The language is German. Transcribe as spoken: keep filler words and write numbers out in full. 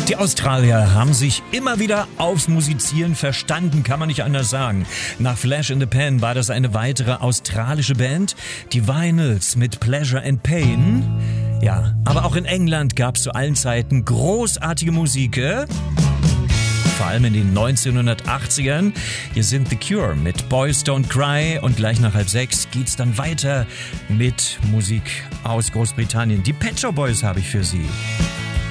Die Australier haben sich immer wieder aufs Musizieren verstanden, kann man nicht anders sagen. Nach Flash in the Pan war das eine weitere australische Band, die Vinyls mit Pleasure and Pain. Ja, aber auch in England gab es zu allen Zeiten großartige Musik, äh? Vor allem in den neunzehnhundertachtzigern. Hier sind The Cure mit Boys Don't Cry und gleich nach halb sechs geht's dann weiter mit Musik aus Großbritannien. Die Pet Shop Boys habe ich für Sie.